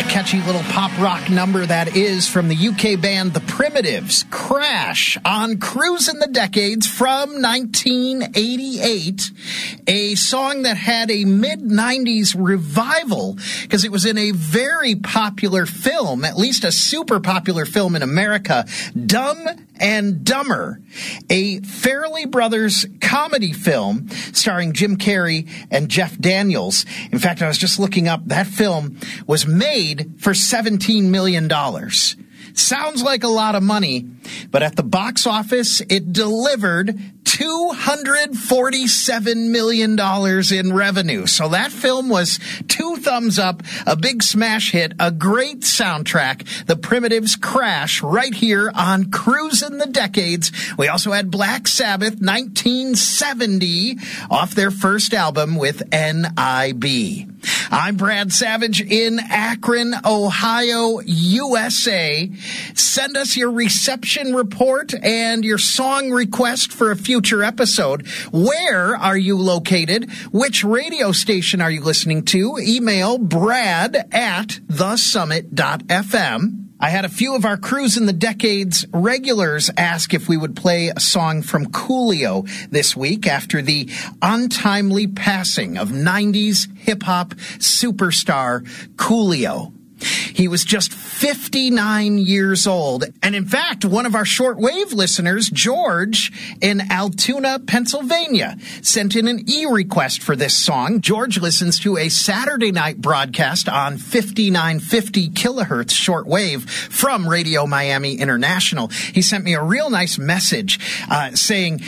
Catchy little pop rock number that is from the UK band The Primitives, Crash, on Cruisin' the Decades from 1988, a song that had a mid-90s revival because it was in a very popular film, at least a super popular film in America, Dumb and Dumber, a Farrelly Brothers comedy film starring Jim Carrey and Jeff Daniels. In fact, I was just looking up, that film was made for $17 million. Sounds like a lot of money, but at the box office, it delivered $247 million in revenue. So that film was 2 thumbs up, a big smash hit, a great soundtrack. The Primitives, Crash, right here on Cruisin' the Decades. We also had Black Sabbath, 1970, off their first album with N.I.B. I'm Brad Savage in Akron, Ohio, USA. Send us your reception report and your song request for a future episode. Where are you located? Which radio station are you listening to? Email brad@thesummit.fm. I had a few of our Cruisin' the Decades regulars ask if we would play a song from Coolio this week after the untimely passing of 90s hip-hop superstar Coolio. He was just 59 years old. And in fact, one of our shortwave listeners, George, in Altoona, Pennsylvania, sent in an e-request for this song. George listens to a Saturday night broadcast on 5950 kilohertz shortwave from Radio Miami International. He sent me a real nice message saying,